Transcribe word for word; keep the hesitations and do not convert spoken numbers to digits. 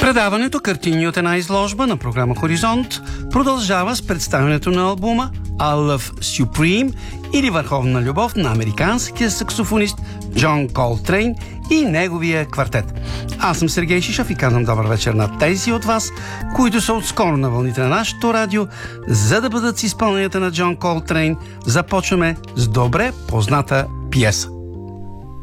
Предаването "Картини от една изложба" на програма Хоризонт продължава с представянето на албума I Love Supreme или Върховна любов на американския саксофонист Джон Колтрейн и неговия квартет. Аз съм Сергей Шишов и казвам добър вечер на тези от вас, които са отскоро на вълните на нашето радио, за да бъдат с изпълненията на Джон Колтрейн. Започваме с добре позната пиеса.